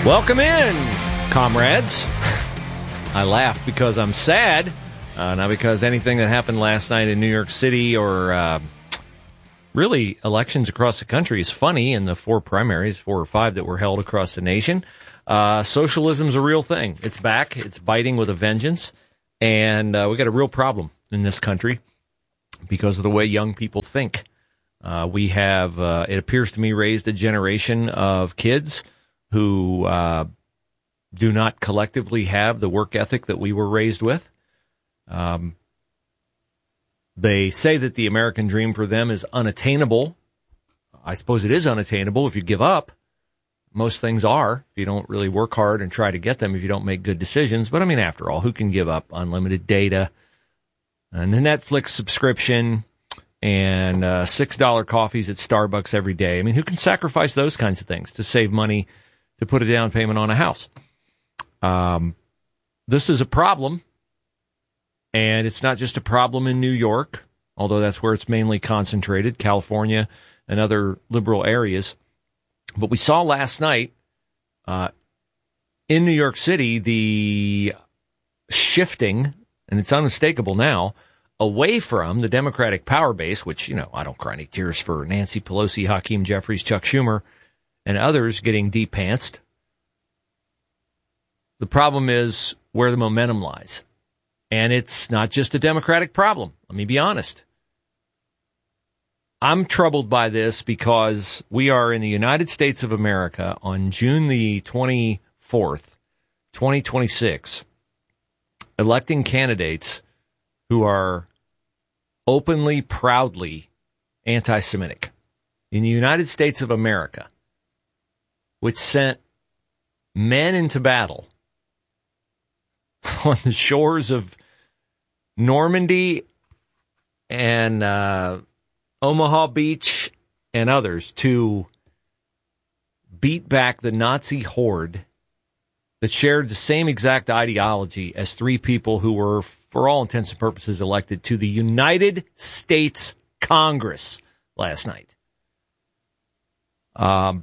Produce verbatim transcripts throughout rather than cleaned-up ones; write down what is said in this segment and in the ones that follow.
Welcome in, comrades. I laugh because I'm sad, uh, not because anything that happened last night in New York City or uh, really elections across the country is funny in the four primaries, four or five that were held across the nation. Uh, socialism's a real thing. It's back. It's biting with a vengeance. And uh, we got a real problem in this country because of the way young people think. Uh, we have, uh, it appears to me, raised a generation of kids who uh, do not collectively have the work ethic that we were raised with. Um, they say that the American dream for them is unattainable. I suppose it is unattainable if you give up. Most things are, if you don't really work hard and try to get them, if you don't make good decisions. But I mean, after all, who can give up unlimited data and a Netflix subscription and uh, six dollar coffees at Starbucks every day? I mean, who can sacrifice those kinds of things to save money to put a down payment on a house? Um, this is a problem, and it's not just a problem in New York, although that's where it's mainly concentrated, California and other liberal areas. But we saw last night uh, in New York City the shifting, and it's unmistakable now, away from the Democratic power base, which, you know, I don't cry any tears for Nancy Pelosi, Hakeem Jeffries, Chuck Schumer, and others getting de-pantsed. The problem is where the momentum lies. And it's not just a Democratic problem. Let me be honest. I'm troubled by this because we are in the United States of America on June the twenty-fourth, twenty twenty-six, electing candidates who are openly, proudly anti-Semitic. In the United States of America, which sent men into battle on the shores of Normandy and uh, Omaha Beach and others to beat back the Nazi horde that shared the same exact ideology as three people who were, for all intents and purposes, elected to the United States Congress last night. Um,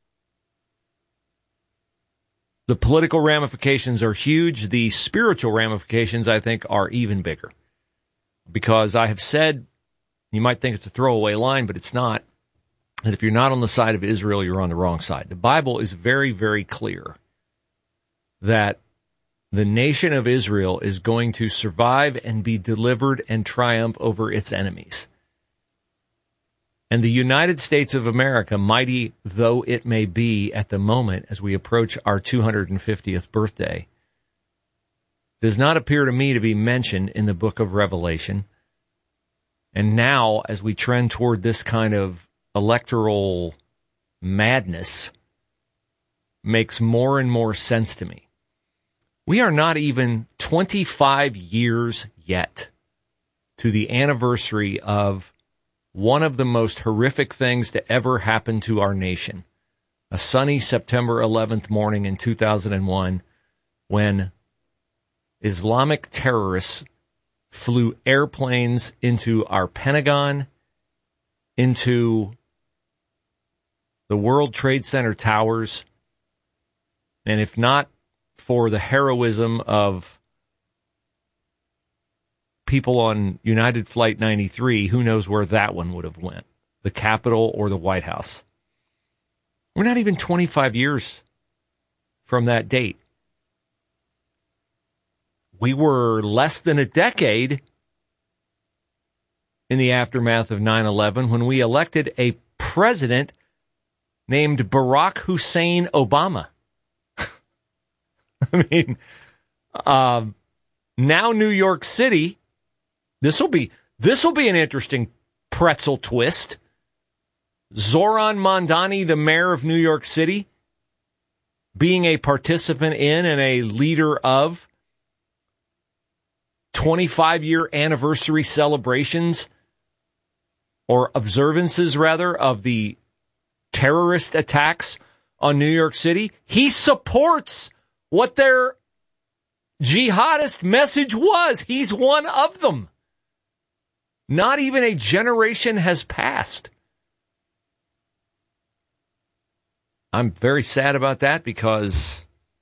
the political ramifications are huge. The spiritual ramifications, I think, are even bigger. Because I have said, you might think it's a throwaway line, but it's not, that if you're not on the side of Israel, you're on the wrong side. The Bible is very, very clear that the nation of Israel is going to survive and be delivered and triumph over its enemies. And the United States of America, mighty though it may be at the moment as we approach our two hundred fiftieth birthday, does not appear to me to be mentioned in the book of Revelation. And now, as we trend toward this kind of electoral madness, makes more and more sense to me. We are not even twenty-five years yet to the anniversary of one of the most horrific things to ever happen to our nation. A sunny September eleventh morning in two thousand one, when Islamic terrorists flew airplanes into our Pentagon, into the World Trade Center towers, and if not for the heroism of people on United Flight ninety-three, who knows where that one would have went, the Capitol or the White House. We're not even twenty-five years from that date. We were less than a decade in the aftermath of nine eleven when we elected a president named Barack Hussein Obama. I mean, uh, now New York City, this will be this will be an interesting pretzel twist. Zoran Mondani, the mayor of New York City, being a participant in and a leader of twenty-five-year anniversary celebrations, or observances, rather, of the terrorist attacks on New York City. He supports what their jihadist message was. He's one of them. Not even a generation has passed. I'm very sad about that because,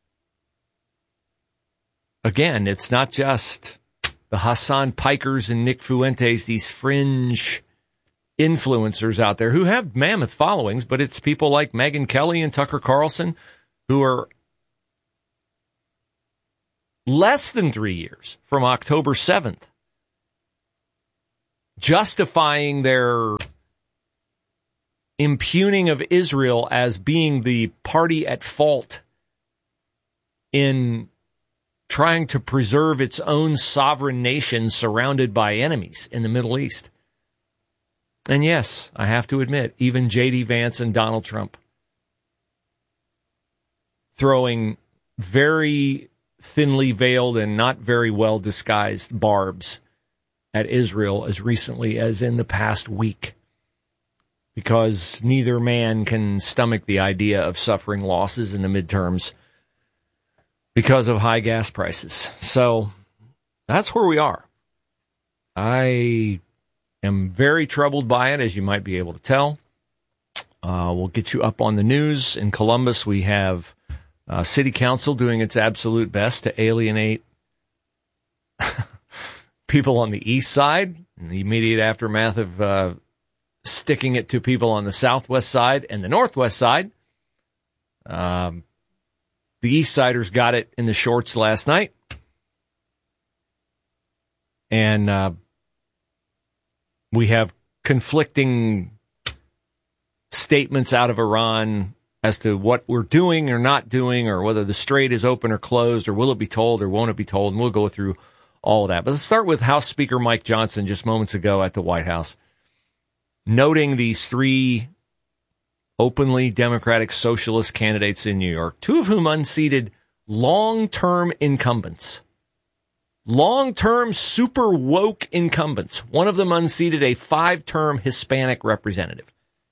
again, it's not just the Hassan Pikers and Nick Fuentes, these fringe influencers out there who have mammoth followings, but it's people like Megyn Kelly and Tucker Carlson who are less than three years from October seventh justifying their impugning of Israel as being the party at fault in trying to preserve its own sovereign nation surrounded by enemies in the Middle East. And yes, I have to admit, even J D Vance and Donald Trump throwing very thinly veiled and not very well disguised barbs at Israel as recently as in the past week, because neither man can stomach the idea of suffering losses in the midterms because of high gas prices. So that's where we are. I am very troubled by it, as you might be able to tell. Uh, we'll get you up on the news. In Columbus, we have uh, City Council doing its absolute best to alienate people on the east side in the immediate aftermath of uh, sticking it to people on the southwest side and the northwest side. Um, the East Siders got it in the shorts last night. And uh, we have conflicting statements out of Iran as to what we're doing or not doing, or whether the strait is open or closed, or will it be told or won't it be told. And we'll go through all of that. But let's start with House Speaker Mike Johnson just moments ago at the White House, noting these three openly Democratic socialist candidates in New York, two of whom unseated long-term incumbents. Long-term super woke incumbents. One of them unseated a five-term Hispanic representative.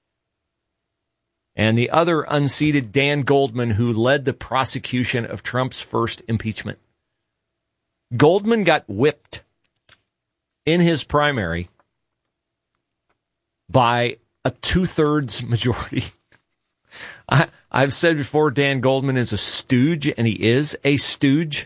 And the other unseated Dan Goldman, who led the prosecution of Trump's first impeachment. Goldman got whipped in his primary by a two-thirds majority. I, I've said before, Dan Goldman is a stooge, and he is a stooge.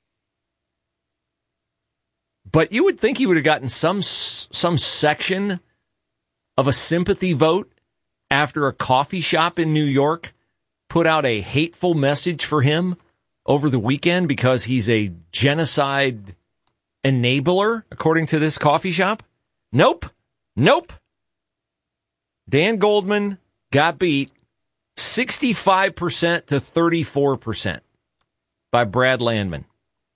But you would think he would have gotten some some section of a sympathy vote after a coffee shop in New York put out a hateful message for him over the weekend because he's a genocide enabler, according to this coffee shop. Nope. Nope. Dan Goldman got beat sixty-five percent to thirty-four percent by Brad Landman.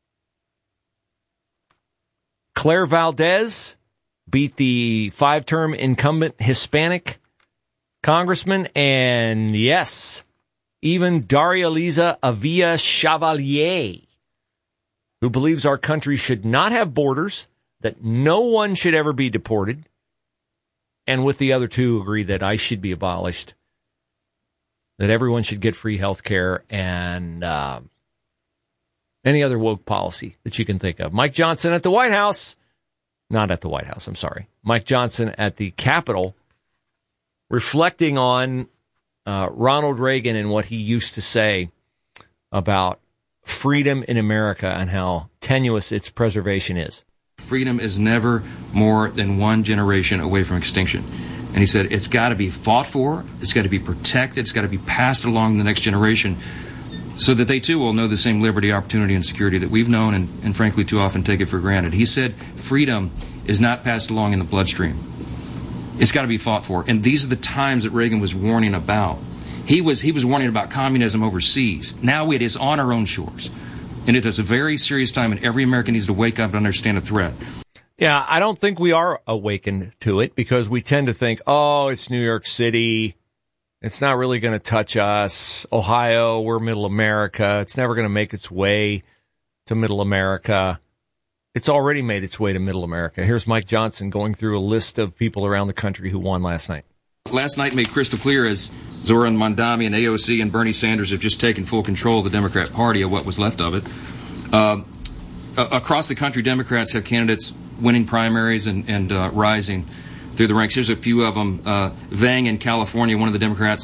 Claire Valdez beat the five-term incumbent Hispanic congressman, and yes, even Daria Liza Avila Chevalier, who believes our country should not have borders, that no one should ever be deported, and with the other two agree that ICE should be abolished, that everyone should get free health care, and uh, any other woke policy that you can think of. Mike Johnson at the White House, not at the White House, I'm sorry, Mike Johnson at the Capitol, reflecting on uh, Ronald Reagan and what he used to say about freedom in America and how tenuous its preservation is. Freedom is never more than one generation away from extinction. And he said it's got to be fought for, it's got to be protected, it's got to be passed along to the next generation so that they too will know the same liberty, opportunity, and security that we've known and, and frankly too often take it for granted. He said freedom is not passed along in the bloodstream. It's got to be fought for. And these are the times that Reagan was warning about. He was he was warning about communism overseas. Now it is on our own shores. And it is a very serious time, and every American needs to wake up and understand the threat. Yeah, I don't think we are awakened to it because we tend to think, oh, it's New York City. It's not really going to touch us. Ohio, we're middle America. It's never going to make its way to middle America. It's already made its way to middle America. Here's Mike Johnson going through a list of people around the country who won last night. Last night made crystal clear as Zoran Mondami and A O C and Bernie Sanders have just taken full control of the Democrat Party, of what was left of it. Uh, across the country, Democrats have candidates winning primaries and, and uh, rising through the ranks. Here's a few of them. Uh, Vang in California, one of the Democrats,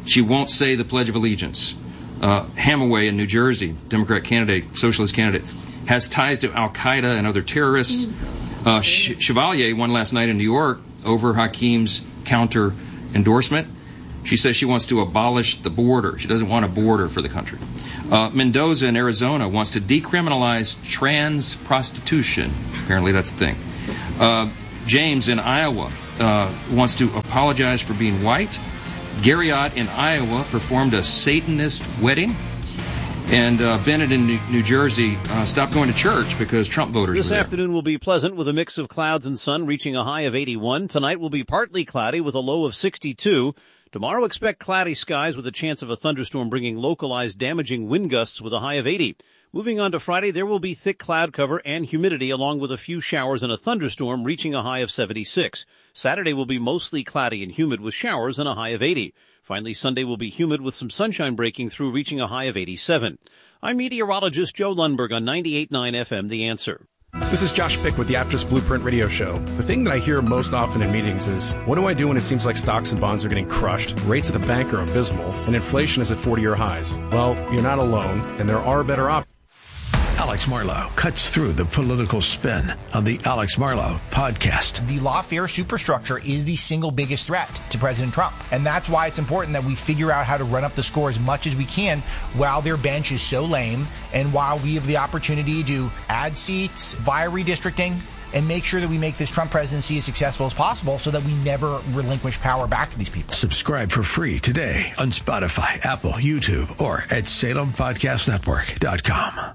She won't say the Pledge of Allegiance. Uh, Hamaway in New Jersey, Democrat candidate, socialist candidate, has ties to Al-Qaeda and other terrorists. Uh, Ch- Chevalier won last night in New York over Hakeem's counter endorsement. She says she wants to abolish the border. She doesn't want a border for the country. Uh, Mendoza in Arizona wants to decriminalize trans prostitution. Apparently that's a thing. Uh, James in Iowa uh, wants to apologize for being white. Garriott in Iowa performed a Satanist wedding. And uh, Bennett in New, New Jersey uh, stopped going to church because Trump voters This were there. afternoon will be pleasant with a mix of clouds and sun, reaching a high of eighty-one. Tonight will be partly cloudy with a low of sixty-two. Tomorrow, expect cloudy skies with a chance of a thunderstorm bringing localized damaging wind gusts with a high of eighty. Moving on to Friday, there will be thick cloud cover and humidity along with a few showers and a thunderstorm reaching a high of seventy-six. Saturday will be mostly cloudy and humid with showers and a high of eighty. Finally, Sunday will be humid with some sunshine breaking through, reaching a high of eighty-seven. I'm meteorologist Joe Lundberg on ninety-eight point nine F M, The Answer. This is Josh Pick with the Aptus Blueprint Radio Show. The thing that I hear most often in meetings is, what do I do when it seems like stocks and bonds are getting crushed, rates at the bank are abysmal, and inflation is at forty-year highs? Well, you're not alone, and there are better options. Alex Marlow cuts through the political spin on the Alex Marlow podcast. The lawfare superstructure is the single biggest threat to President Trump. And that's why it's important that we figure out how to run up the score as much as we can while their bench is so lame and while we have the opportunity to add seats via redistricting and make sure that we make this Trump presidency as successful as possible so that we never relinquish power back to these people. Subscribe for free today on Spotify, Apple, YouTube, or at Salem Podcast Network dot com.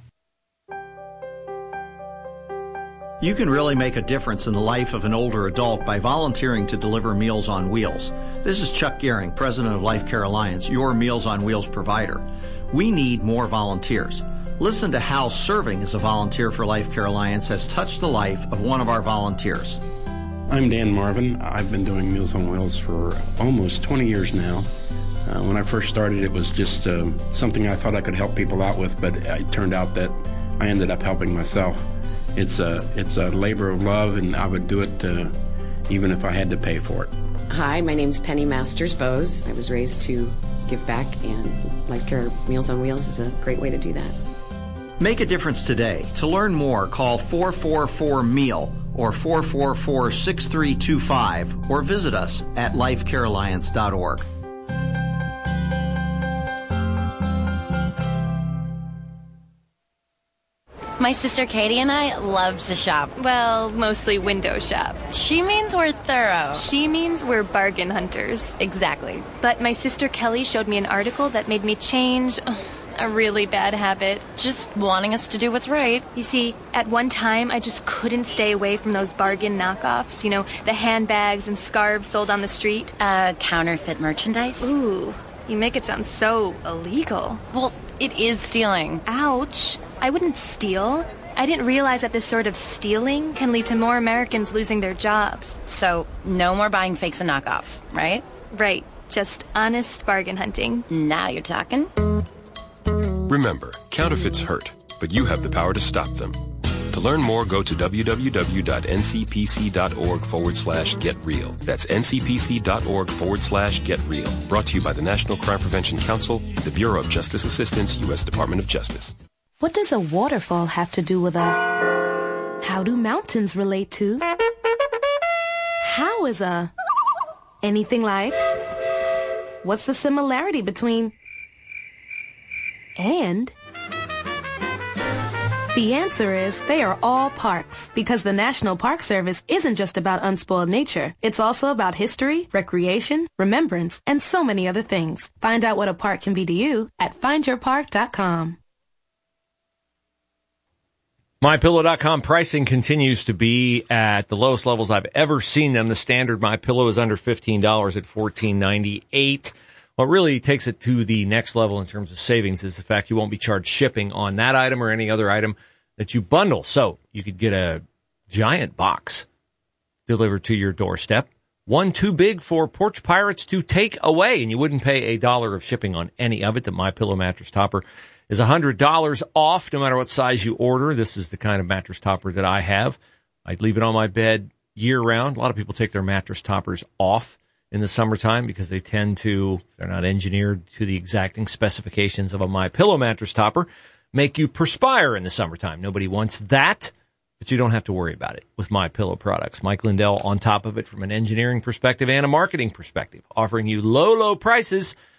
You can really make a difference in the life of an older adult by volunteering to deliver Meals on Wheels. This is Chuck Gehring, president of Life Care Alliance, your Meals on Wheels provider. We need more volunteers. Listen to how serving as a volunteer for Life Care Alliance has touched the life of one of our volunteers. I'm Dan Marvin. I've been doing Meals on Wheels for almost twenty years now. Uh, when I first started, it was just uh, something I thought I could help people out with, but it turned out that I ended up helping myself. It's a, it's a labor of love, and I would do it uh, even if I had to pay for it. Hi, my name's Penny Masters Bose. I was raised to give back, and Life Care Meals on Wheels is a great way to do that. Make a difference today. To learn more, call four four four MEAL or four four four, six three two five or visit us at life care alliance dot org. My sister Katie and I love to shop. Well, mostly window shop. She means we're thorough. She means we're bargain hunters. Exactly. But my sister Kelly showed me an article that made me change ugh, a really bad habit. Just wanting us to do what's right. You see, at one time, I just couldn't stay away from those bargain knockoffs. You know, the handbags and scarves sold on the street. Uh, counterfeit merchandise? Ooh, you make it sound so illegal. Well, it is stealing. Ouch. I wouldn't steal. I didn't realize that this sort of stealing can lead to more Americans losing their jobs. So, no more buying fakes and knockoffs, right? Right. Just honest bargain hunting. Now you're talking. Remember, counterfeits hurt, but you have the power to stop them. To learn more, go to www.ncpc.org forward slash get real. That's ncpc.org forward slash get real. Brought to you by the National Crime Prevention Council, the Bureau of Justice Assistance, U S Department of Justice. What does a waterfall have to do with a... How do mountains relate to... How is a... Anything like... What's the similarity between... And... The answer is they are all parks, because the National Park Service isn't just about unspoiled nature. It's also about history, recreation, remembrance, and so many other things. Find out what a park can be to you at find your park dot com. My Pillow dot com pricing continues to be at the lowest levels I've ever seen them. The standard MyPillow is under fifteen dollars at fourteen ninety-eight. What really takes it to the next level in terms of savings is the fact you won't be charged shipping on that item or any other item that you bundle. So you could get a giant box delivered to your doorstep, one too big for porch pirates to take away, and you wouldn't pay a dollar of shipping on any of it. The MyPillow mattress topper is one hundred dollars off no matter what size you order. This is the kind of mattress topper that I have. I'd leave it on my bed year-round. A lot of people take their mattress toppers off in the summertime because they tend to, they're not engineered to the exacting specifications of a MyPillow mattress topper, make you perspire in the summertime. Nobody wants that, but you don't have to worry about it with MyPillow products. Mike Lindell on top of it from an engineering perspective and a marketing perspective, offering you low, low prices